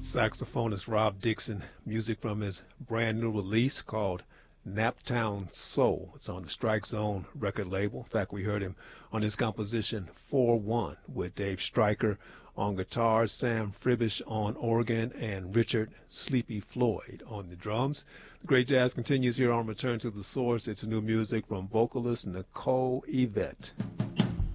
Saxophonist Rob Dixon, music from his brand new release called Naptown Soul. It's on the Strike Zone record label. In fact, we heard him on his composition 4-1 with Dave Stryker on guitar, Sam Fribish on organ, and Richard Sleepy Floyd on the drums. The great jazz continues here on Return to the Source. It's new music from vocalist Nicole Yvette.